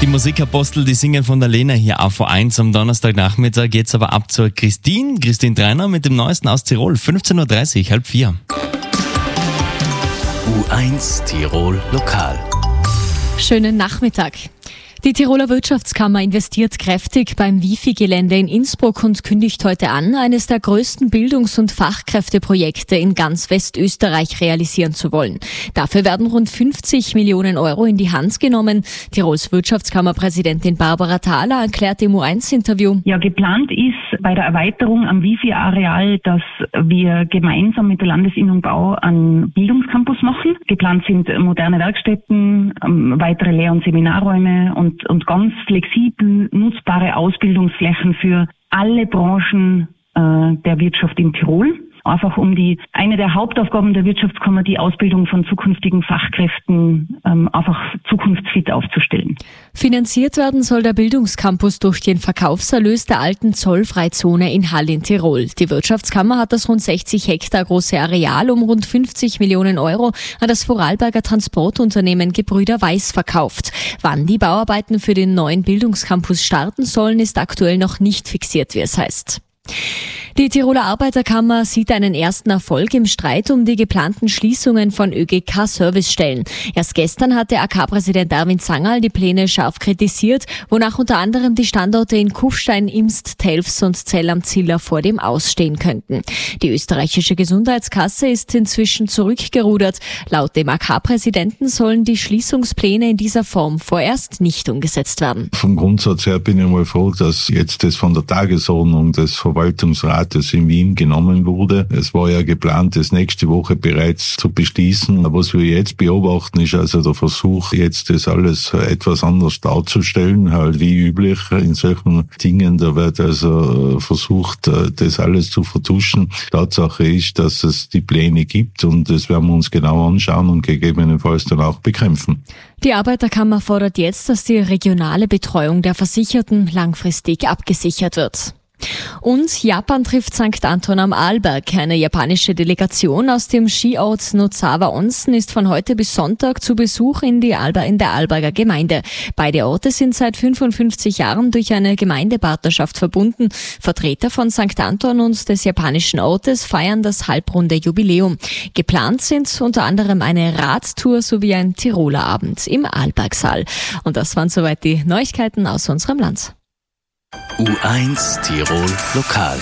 Die Musikapostel, die singen von der Lena hier auf V1 am Donnerstagnachmittag. Geht's aber ab zur Christine Treiner mit dem Neuesten aus Tirol. 15.30 Uhr, 15:30. U1 Tirol Lokal. Schönen Nachmittag. Die Tiroler Wirtschaftskammer investiert kräftig beim Wifi-Gelände in Innsbruck und kündigt heute an, eines der größten Bildungs- und Fachkräfteprojekte in ganz Westösterreich realisieren zu wollen. Dafür werden rund 50 Millionen Euro in die Hand genommen. Tirols Wirtschaftskammerpräsidentin Barbara Thaler erklärt im U1-Interview: Ja, geplant ist bei der Erweiterung am Wifi-Areal, dass wir gemeinsam mit der Landesinnung Bau einen Bildungscampus machen. Geplant sind moderne Werkstätten, weitere Lehr- und Seminarräume und ganz flexibel nutzbare Ausbildungsflächen für alle Branchen der Wirtschaft in Tirol. Einfach um eine der Hauptaufgaben der Wirtschaftskammer, die Ausbildung von zukünftigen Fachkräften einfach zukunftsfit aufzustellen. Finanziert werden soll der Bildungscampus durch den Verkaufserlös der alten Zollfreizone in Hall in Tirol. Die Wirtschaftskammer hat das rund 60 Hektar große Areal um rund 50 Millionen Euro an das Vorarlberger Transportunternehmen Gebrüder Weiß verkauft. Wann die Bauarbeiten für den neuen Bildungscampus starten sollen, ist aktuell noch nicht fixiert, wie es heißt. Die Tiroler Arbeiterkammer sieht einen ersten Erfolg im Streit um die geplanten Schließungen von ÖGK-Servicestellen. Erst gestern hatte AK-Präsident Erwin Zangerl die Pläne scharf kritisiert, wonach unter anderem die Standorte in Kufstein, Imst, Telfs und Zell am Ziller vor dem Ausstehen könnten. Die österreichische Gesundheitskasse ist inzwischen zurückgerudert. Laut dem AK-Präsidenten sollen die Schließungspläne in dieser Form vorerst nicht umgesetzt werden. Vom Grundsatz her bin ich mal froh, dass jetzt das von der Tagesordnung des Verwaltungsrates in Wien genommen wurde. Es war ja geplant, das nächste Woche bereits zu beschließen. Was wir jetzt beobachten, ist also der Versuch, jetzt das alles etwas anders darzustellen, halt wie üblich in solchen Dingen. Da wird also versucht, das alles zu vertuschen. Tatsache ist, dass es die Pläne gibt und das werden wir uns genau anschauen und gegebenenfalls dann auch bekämpfen. Die Arbeiterkammer fordert jetzt, dass die regionale Betreuung der Versicherten langfristig abgesichert wird. Und Japan trifft St. Anton am Arlberg. Eine japanische Delegation aus dem Skiort Nozawa Onsen ist von heute bis Sonntag zu Besuch in der Arlberger Gemeinde. Beide Orte sind seit 55 Jahren durch eine Gemeindepartnerschaft verbunden. Vertreter von St. Anton und des japanischen Ortes feiern das halbrunde Jubiläum. Geplant sind unter anderem eine Radtour sowie ein Tiroler Abend im Arlbergsaal. Und das waren soweit die Neuigkeiten aus unserem Land. U1 Tirol Lokal.